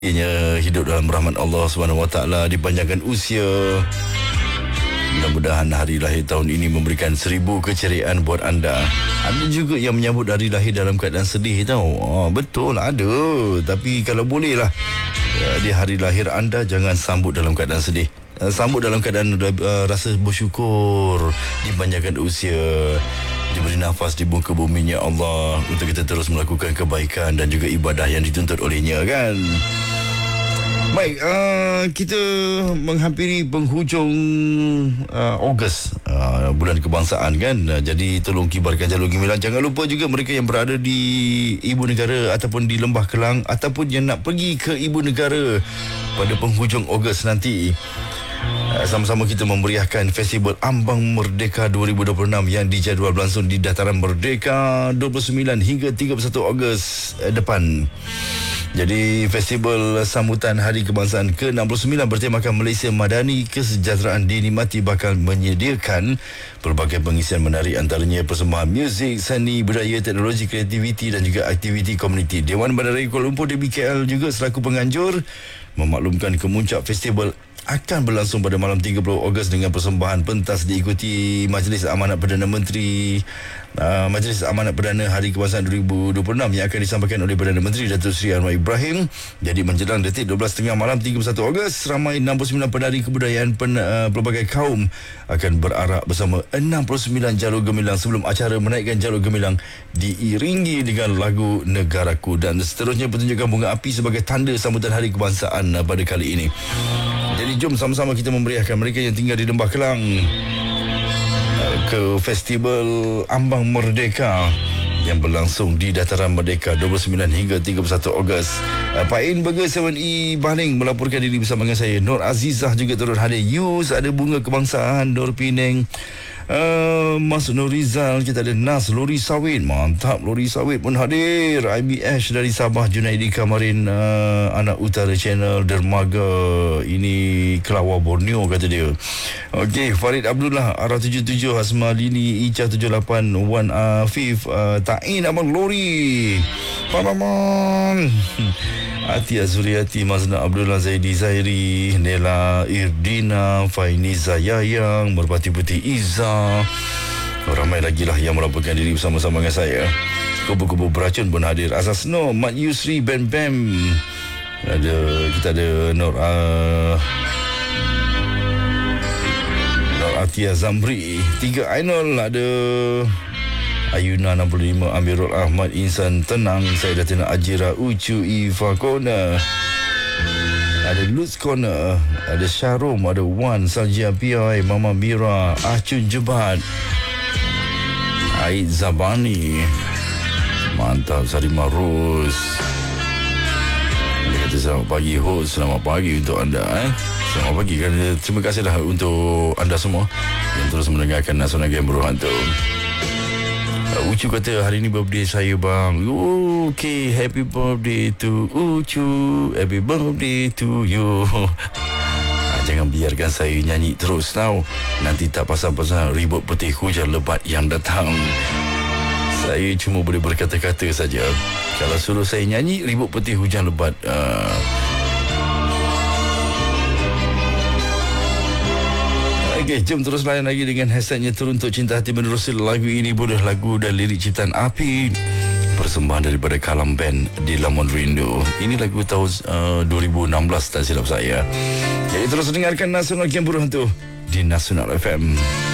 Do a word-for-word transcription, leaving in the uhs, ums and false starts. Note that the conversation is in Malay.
Ianya hidup dalam rahmat Allah Subhanahu Wa Taala, dipanjangkan usia. Mudah-mudahan hari lahir tahun ini memberikan seribu keceriaan buat anda. Ada juga yang menyambut hari lahir dalam keadaan sedih tau. Oh, betul ada. Tapi kalau boleh lah, ya, di hari lahir anda jangan sambut dalam keadaan sedih. Sambut dalam keadaan uh, rasa bersyukur, dipanjangkan usia, diberi nafas di muka buminya Allah untuk kita terus melakukan kebaikan dan juga ibadah yang dituntut olehnya, kan? Baik, uh, kita menghampiri penghujung uh, Ogos, uh, bulan kebangsaan, kan? Uh, jadi tolong kibarkan jalur gemilang. Jangan lupa juga mereka yang berada di ibu negara ataupun di Lembah Kelang ataupun yang nak pergi ke ibu negara pada penghujung Ogos nanti. Uh, sama-sama kita memeriahkan Festival Ambang Merdeka dua ribu dua puluh enam yang dijadual berlangsung di Dataran Merdeka dua puluh sembilan hingga tiga puluh satu Ogos uh, depan. Jadi festival sambutan Hari Kebangsaan ke enam puluh sembilan bertemakan Malaysia Madani Kesejahteraan dinikmati bakal menyediakan pelbagai pengisian menarik, antaranya persembahan muzik, seni, budaya, teknologi, kreativiti dan juga aktiviti komuniti. Dewan Bandaraya Kuala Lumpur D B K L juga selaku penganjur memaklumkan kemuncak festival akan berlangsung pada malam tiga puluh Ogos dengan persembahan pentas diikuti Majlis Amanat Perdana Menteri uh, Majlis Amanat Perdana Hari Kebangsaan dua ribu dua puluh enam yang akan disampaikan oleh Perdana Menteri Datuk Seri Anwar Ibrahim. Jadi menjelang detik dua belas tiga puluh malam tiga puluh satu Ogos, ramai enam puluh sembilan penari kebudayaan pen, uh, pelbagai kaum akan berarak bersama enam puluh sembilan jalur gemilang sebelum acara menaikkan jalur gemilang diiringi dengan lagu Negaraku, dan seterusnya pertunjukan bunga api sebagai tanda sambutan Hari Kebangsaan uh, pada kali ini. Jadi jom sama-sama kita memeriahkan mereka yang tinggal di Lembah Kelang ke Festival Ambang Merdeka yang berlangsung di Dataran Merdeka dua puluh sembilan hingga tiga puluh satu Ogos. Pak In Burger tujuh E Baling melaporkan diri bersama dengan saya. Nur Azizah juga turut hadir. Yus, ada Bunga Kebangsaan, Nur Penang, Uh, Mas Nur Rizal, kita ada Nas Lori Sawit, mantap, Lori Sawit pun hadir. I B H dari Sabah, Junaidi Kamarin, uh, Anak Utara Channel Dermaga, ini Kelawar Borneo kata dia. Okey, Farid Abdullah Arah tujuh tujuh, Hasma Lini Ica tujuh lapan, Wan Afif, uh, Ta'in Abang Lori, Paramon, Ati Azuriati, Mazna Abdullah Zaidi Zairi, Nela Irdina, Fainiza Yayang, Merpati Putih Iza. Ramai lagi lah yang melaporkan diri bersama-sama dengan saya. Kubu-kubu beracun pun hadir. Asas No, Mat Yusri, Bam Bam. Ada, kita ada Nur uh, Nur Atia Zamri, Tiga Ainul, ada Ayuna enam puluh lima, Amirul Ahmad, Insan Tenang, saya Datina Ajira, Ucu Ifa Corner, ada Lutz Corner, ada Syarum, ada Wan, Saljia P I, Mama Mira, Acun Jebat, Aid Zabani, mantap, Sarimah Rose. Dia kata selamat pagi host, selamat pagi untuk anda, eh? Selamat pagi, kan? Terima kasihlah untuk anda semua yang terus mendengarkan Nasional Game Berhantu. Uh, Ucu kata hari ni birthday saya bang. Oh, okay, happy birthday to Ucu, happy birthday to you. uh, Jangan biarkan saya nyanyi terus tau. Nanti tak pasal-pasal ribut putih hujan lebat yang datang. Saya cuma boleh berkata-kata saja. Kalau suruh saya nyanyi ribut putih hujan lebat, uh, Okey, jom terus layan lagi dengan hashtagnya Teruntuk Cinta Hati Menerusi. Lagu ini boleh lagu dan lirik ciptaan Api, persembahan daripada Kalam Band di Lamun Rindu. Ini lagu tahun uh, dua ribu enam belas tak silap saya. Jadi terus dengarkan Nasional Game Berhantu di Nasional F M.